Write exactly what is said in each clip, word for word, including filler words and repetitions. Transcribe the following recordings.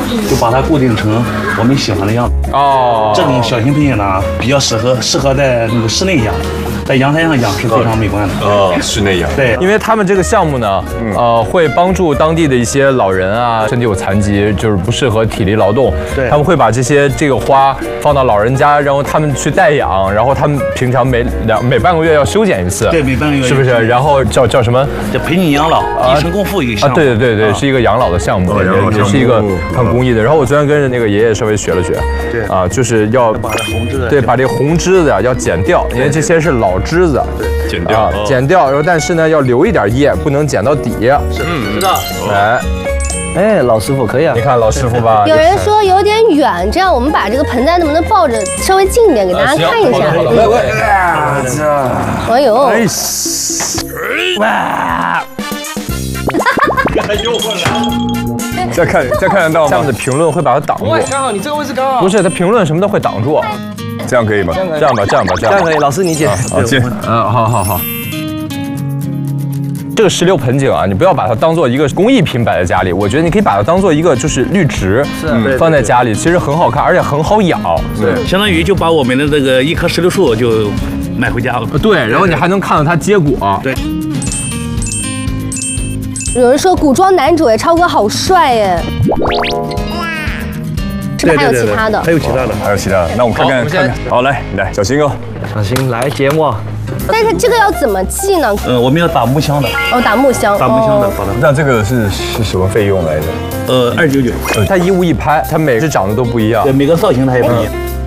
就把它固定成我们喜欢的样子。 哦， 这种小型盆景呢，比较适合适合在那个室内养，在阳台上养是非常美观的。 哦，室内养。 对， 因为他们这个项目呢，呃，会帮助当地的一些老人啊，身体有残疾，就是不适合体力劳动。 对， 他们会把这些这个花放到老人家，然后他们去代养，然后他们平常每两每半个月要修剪一次。 对，每半个月是不是？然后叫叫什么？ 叫盆景养老，一生共付一个项目。 啊，对对对对，是一个养老的项目，也也是一个很公益的。然后我昨天跟着那个爷爷稍微学了学， 对啊，就是要把这红枝的， 对，把这个红枝子啊要剪掉，因为这些是老枝子， 对，剪掉， 剪掉。然后但是呢，要留一点叶，不能剪到底。 是，嗯，知道。 哎。 哎，老师傅可以啊！ 你看老师傅吧。 有人说有点远，这样我们把这个盆栽能不能抱着稍微近一点给大家看一下？ 来来， 哎呦！ 哇！又过来。再看再看得到吗？下面的评论会把它挡住。 刚好你这个位置刚好。 不是，它评论什么都会挡住。 这样可以吗？ 这样吧，这样吧，这样。 这样可以，老师你剪。 好剪。 嗯，好好好。这个石榴盆景啊，你不要把它当做一个工艺品摆在家里，我觉得你可以把它当做一个就是绿植， 是放在家里，其实很好看，而且很好养。 对，相当于就把我们的这个一棵石榴树就买回家了。 对，然后你还能看到它结果。 对。 有人说古装男主哎，超哥好帅耶！是不是还有其他的？ 还有其他的， 还有其他的。那我们看看看看。好，来来，小心哦， 小心来节目。 但是这个要怎么记呢？ 呃，我们要打木箱的。 哦，打木箱。 打木箱的，好的。 那这个是是什么费用来着？ 呃，二九九。 它一物一拍，它每只长得都不一样。 对，每个造型它也不一样。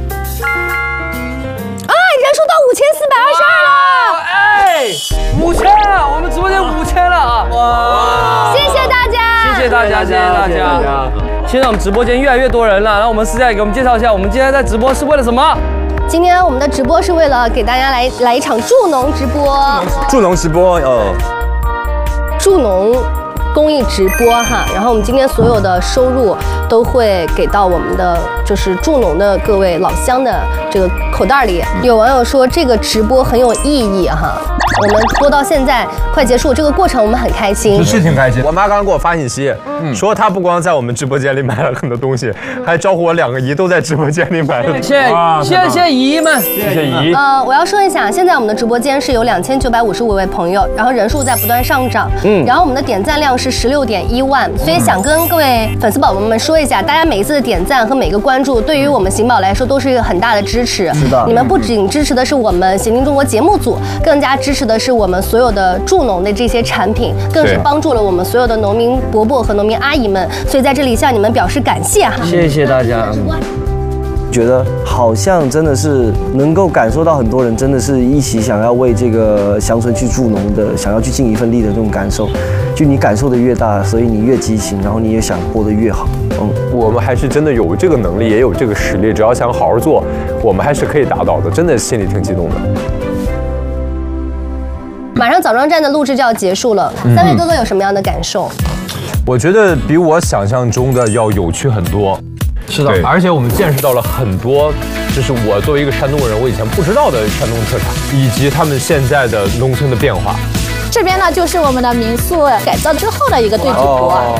啊，人数到五千四百二十二了！ 哎，五千，我们直播间五千了啊！ 哇！谢谢大家， 谢谢大家，谢谢大家。现在我们直播间越来越多人了，然后我们私下给我们介绍一下，我们今天在直播是为了什么？ 今天我们的直播是为了给大家来来一场助农直播， 助农直播哦， 助农公益直播哈。然后我们今天所有的收入都会给到我们的就是助农的各位老乡的这个口袋里。有网友说这个直播很有意义哈，我们播到现在快结束，这个过程我们很开心， 是挺开心。我妈刚刚给我发信息，说她不光在我们直播间里买了很多东西，还招呼我两个姨都在直播间里买了。 谢谢谢谢姨们， 谢谢姨。 呃，我要说一下，现在我们的直播间是有两千九百五十五位朋友，然后人数在不断上涨，嗯，然后我们的点赞量是十六点一万，所以想跟各位粉丝宝宝们说一下，大家每一次的点赞和每个关注，对于我们行宝来说都是一个很大的支持。 是的， 你们不仅支持的是我们行听中国节目组，更加支持的是我们所有的助农的这些产品，更是帮助了我们所有的农民伯伯和农民阿姨们，所以在这里向你们表示感谢哈。 谢谢大家。 觉得好像真的是能够感受到很多人真的是一起想要为这个乡村去助农的，想要去尽一份力的这种感受。就你感受的越大，所以你越激情，然后你也想播得越好。嗯， 我们还是真的有这个能力，也有这个实力，只要想好好做，我们还是可以达到的。真的心里挺激动的。 马上枣庄站的录制就要结束了，三位哥哥有什么样的感受？ 我觉得比我想象中的要有趣很多。是的，而且我们见识到了很多，就是我作为一个山东人，我以前不知道的山东特产，以及他们现在的农村的变化。 这边呢，就是我们的民宿改造之后的一个对直播。哦，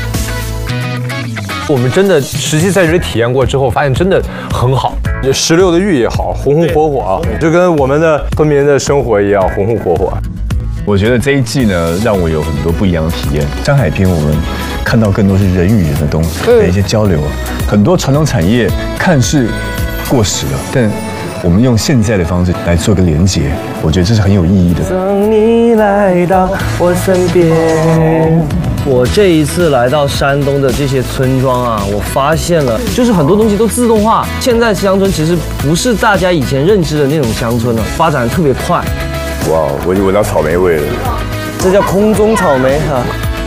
我们真的实际在这里体验过之后，发现真的很好。石榴的玉也好，红红火火啊，就跟我们的村民的生活一样，红红火火。 我觉得这一季呢，让我有很多不一样的体验。张海平，我们看到更多是人与人的东西的一些交流。很多传统产业看似过时了，但我们用现在的方式来做个连结，我觉得这是很有意义的。 当你来到我身边。我这一次来到山东的这些村庄啊，我发现了，就是很多东西都自动化。现在乡村其实不是大家以前认知的那种乡村了，发展特别快。 哇，我已经闻到草莓味了， 这叫空中草莓哈。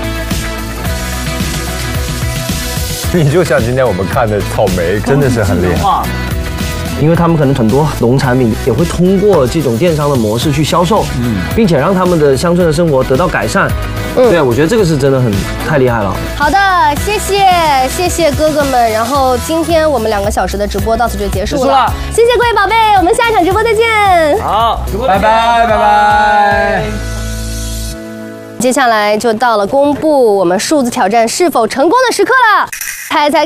你就像今天我们看的草莓，真的是很厉害。 因为他们可能很多农产品也会通过这种电商的模式去销售，嗯，并且让他们的乡村的生活得到改善。嗯，对，我觉得这个是真的很太厉害了。 好的，谢谢谢谢哥哥们。然后今天我们两个小时的直播到此就结束了，了谢谢各位宝贝，我们下一场直播再见。 好， 拜拜拜拜。 接下来就到了公布我们数字挑战是否成功的时刻了，猜猜。